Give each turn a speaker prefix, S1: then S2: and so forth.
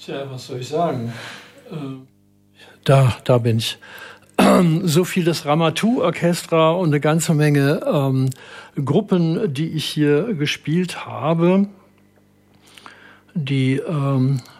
S1: Tja, was soll ich sagen? Da bin ich. So viel das Ramatu-Orchestra und eine ganze Menge Gruppen, die ich hier gespielt habe, die